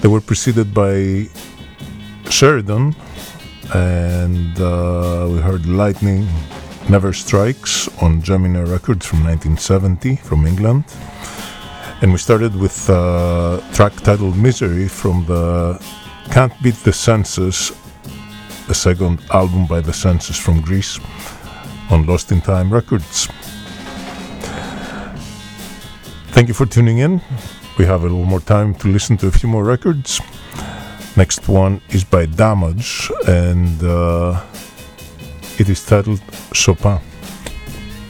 They were preceded by Sheridan, and we heard Lightning Never Strikes on Gemini Records from 1970 from England. And we started with a track titled Misery from the Can't Beat the Census, the second album by the Census from Greece, on Lost in Time Records. Thank you for tuning in. We have a little more time to listen to a few more records. Next one is by Damage, and it is titled Chopin.